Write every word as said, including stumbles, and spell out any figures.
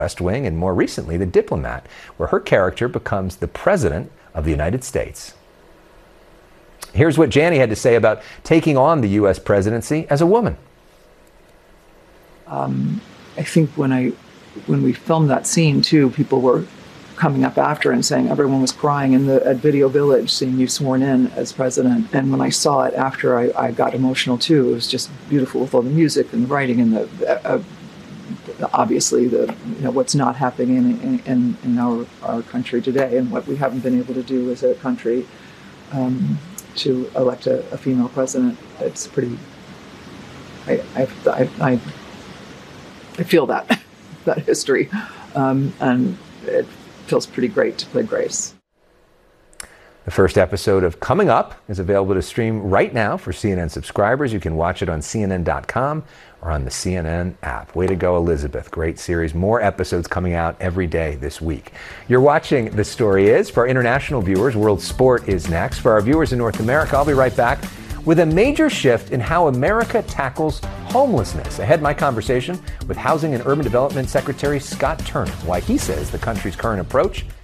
West Wing, and more recently, The Diplomat, where her character becomes the President of the United States. Here's what Jani had to say about taking on the U S presidency as a woman. Um, I think when I, when we filmed that scene too, people were coming up after and saying everyone was crying in the at Video Village seeing you sworn in as president. And when I saw it after, I, I got emotional too. It was just beautiful with all the music and the writing and the uh, obviously the you know what's not happening in in, in our, our country today and what we haven't been able to do as a country um, to elect a, a female president. It's pretty. I I I, I, I feel that that history, um, and it feels pretty great to play Grace. The first episode of Coming Up is available to stream right now for C N N subscribers. You can watch it on C N N dot com or on the C N N app. Way to go, Elizabeth. Great series. More episodes coming out every day this week. You're watching The Story Is. For our international viewers, World Sport is next. For our viewers in North America, I'll be right back with a major shift in how America tackles homelessness. Ahead, my conversation with Housing and Urban Development Secretary Scott Turner, why he says the country's current approach